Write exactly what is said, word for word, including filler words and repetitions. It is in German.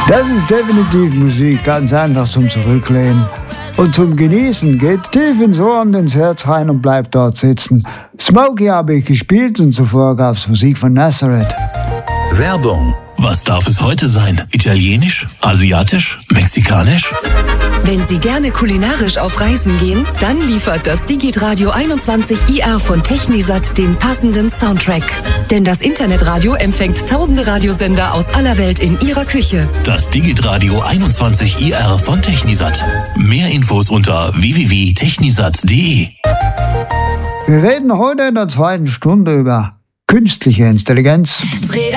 Das ist definitiv Musik, ganz einfach zum Zurücklehnen. Und zum Genießen geht tief ins Ohr und ins Herz rein und bleibt dort sitzen. Smokey habe ich gespielt und zuvor gab's Musik von Nazareth. Werbung. Was darf es heute sein? Italienisch? Asiatisch? Mexikanisch? Wenn Sie gerne kulinarisch auf Reisen gehen, dann liefert das Digitradio einundzwanzig I R von Technisat den passenden Soundtrack. Denn das Internetradio empfängt tausende Radiosender aus aller Welt in Ihrer Küche. Das Digitradio einundzwanzig I R von Technisat. Mehr Infos unter w w w punkt technisat punkt de. Wir reden heute in der zweiten Stunde über künstliche Intelligenz.